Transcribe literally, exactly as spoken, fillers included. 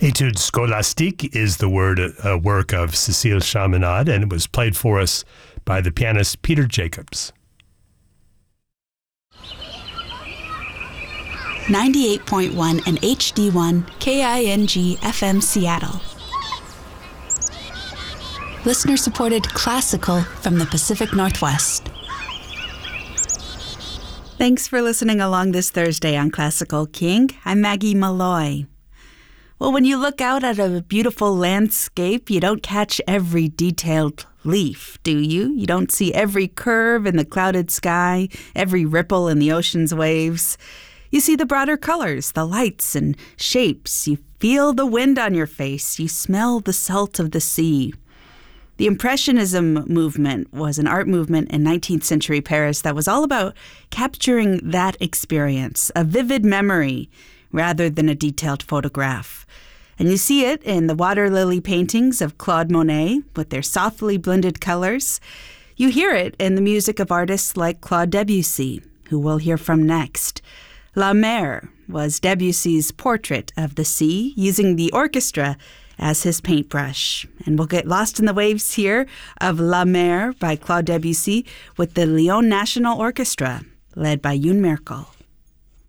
Études Scolastiques is the word uh, work of Cécile Chaminade, and it was played for us by the pianist Peter Jacobs. ninety-eight point one and H D one K I N G F M Seattle. Listener-supported classical from the Pacific Northwest. Thanks for listening along this Thursday on Classical King. I'm Maggie Malloy. Well, when you look out at a beautiful landscape, you don't catch every detailed leaf, do you? You don't see every curve in the clouded sky, every ripple in the ocean's waves. You see the broader colors, the lights and shapes. You feel the wind on your face. You smell the salt of the sea. The Impressionism movement was an art movement in nineteenth century Paris that was all about capturing that experience, a vivid memory, rather than a detailed photograph. And you see it in the water lily paintings of Claude Monet with their softly blended colors. You hear it in the music of artists like Claude Debussy, who we'll hear from next. La Mer was Debussy's portrait of the sea, using the orchestra as his paintbrush. And we'll get lost in the waves here of La Mer by Claude Debussy with the Lyon National Orchestra, led by Youn Merkel.